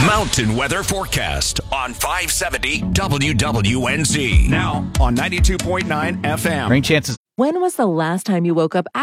Mountain weather forecast on 570 WWNZ. Now on 92.9 FM. Rain chances. When was the last time you woke up